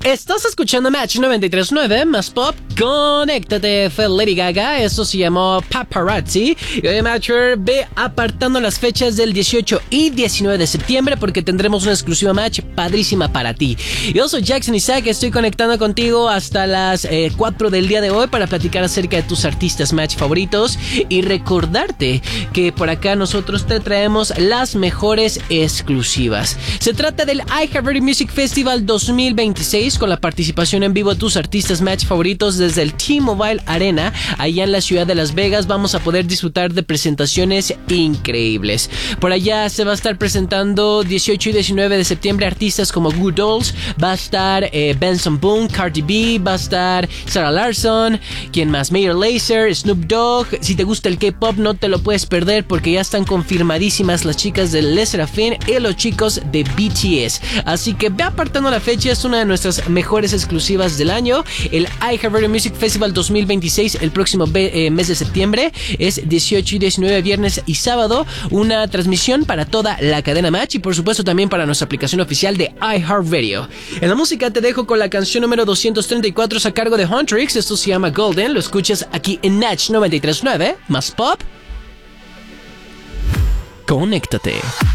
Estás escuchando Match 93.9 más pop. Conéctate, fue Lady Gaga. Eso se llamó Paparazzi. Y hoy, Matcher, ve apartando las fechas del 18 y 19 de septiembre porque tendremos una exclusiva Match padrísima para ti. Yo soy Jackson Isaac. Estoy conectando contigo hasta las 4 del día de hoy para platicar acerca de tus artistas Match favoritos y recordarte que por acá nosotros te traemos las mejores exclusivas. Se trata del iHeartRadio Music Festival 2026 con la participación en vivo de tus artistas Match favoritos desde el T-Mobile Arena allá en la ciudad de Las Vegas. Vamos a poder disfrutar de presentaciones increíbles. Por allá se va a estar presentando 18 y 19 de septiembre artistas como Good Dolls, va a estar Benson Boone, Cardi B, va a estar Sarah Larson, ¿quién más? Major Lazer, Snoop Dogg. Si te gusta el K-pop no te lo puedes perder porque ya están confirmadísimas las chicas de Les Sserafim y los chicos de BTS. Así que ve apartando la fecha, es una de nuestras mejores exclusivas del año. El iHeartRadio Music Festival 2026 el próximo mes de septiembre es 18 y 19 viernes y sábado, una transmisión para toda la cadena Match y por supuesto también para nuestra aplicación oficial de iHeartRadio. En la música te dejo con la canción número 234 a cargo de Huntrix. Esto se llama Golden, lo escuchas aquí en Match 93.9 más pop. Conéctate.